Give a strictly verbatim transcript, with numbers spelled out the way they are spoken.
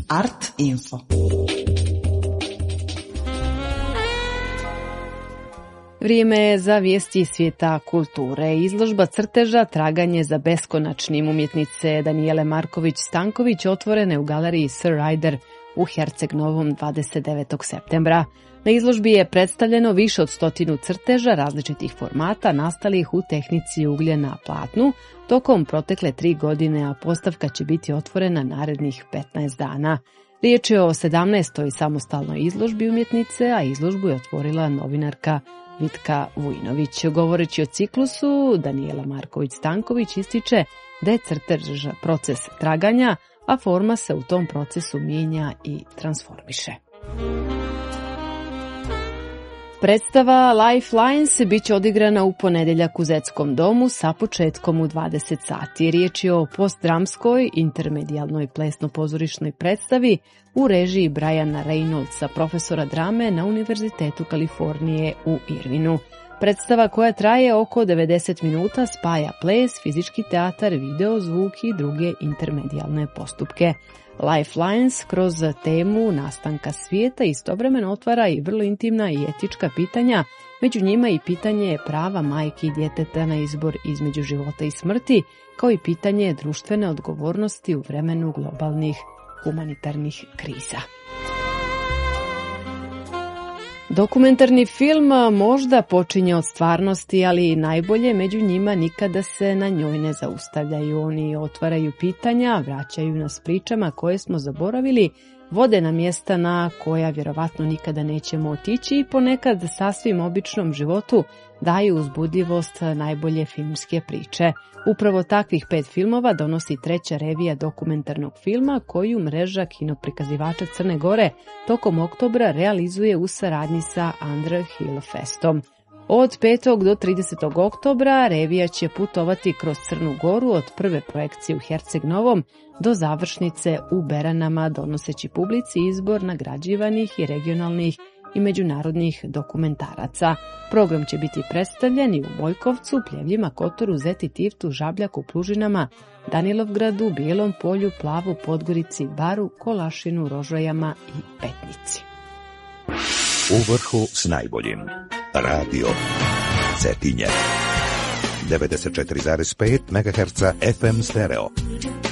Art Info. Vrijeme je za vijesti svijeta kulture. Izložba crteža Traganje za beskonačnim umjetnice Danijele Marković-Stanković otvorena je u galeriji Sir Ryder u Herceg Novom dvadeset devetog septembra. Na izložbi je predstavljeno više od stotinu crteža različitih formata nastalih u tehnici uglje na platnu tokom protekle tri godine, a postavka će biti otvorena narednih petnaest dana. Riječ je o sedamnaestoj samostalnoj izložbi umjetnice, a izložbu je otvorila novinarka Vitka Vujinović. Govoreći o ciklusu, Danijela Marković-Stanković ističe da je crtež proces traganja, a forma se u tom procesu mijenja i transformiše. Predstava Lifelines bit će odigrana u ponedjeljak u Zetskom domu sa početkom u dvadeset sati. Riječ je o postdramskoj, intermedijalnoj plesno-pozorišnoj predstavi u režiji Briana Reynoldsa, profesora drame na Univerzitetu Kalifornije u Irvinu. Predstava koja traje oko devedeset minuta spaja ples, fizički teatar, video, zvuk i druge intermedijalne postupke. Lifelines kroz temu nastanka svijeta istovremeno otvara i vrlo intimna i etička pitanja, među njima i pitanje prava majke i djeteta na izbor između života i smrti, kao i pitanje društvene odgovornosti u vremenu globalnih humanitarnih kriza. Dokumentarni film možda počinje od stvarnosti, ali najbolje među njima nikada se na njoj ne zaustavljaju. Oni otvaraju pitanja, vraćaju nas pričama koje smo zaboravili, vode na mjesta na koja vjerovatno nikada nećemo otići i ponekad sasvim običnom životu daju uzbudljivost najbolje filmske priče. Upravo takvih pet filmova donosi treća revija dokumentarnog filma koju mreža kinoprikazivača Crne Gore tokom oktobra realizuje u saradnji sa Underhill Festom. Od petog do tridesetog oktobra revija će putovati kroz Crnu Goru od prve projekcije u Herceg Novom do završnice u Beranama, donoseći publici izbor nagrađivanih i regionalnih i međunarodnih dokumentaraca. Program će biti predstavljen i u Bojkovcu, Pljevljima, Kotoru, Zeti, Tivtu, Žabljaku, Plužinama, Danilovgradu, Bijelom Polju, Plavu, Podgorici, Baru, Kolašinu, Rožajama i Petnici. U vrhu s najboljim. Radio Cetinje. devedeset četiri zarez pet megaherca F M stereo.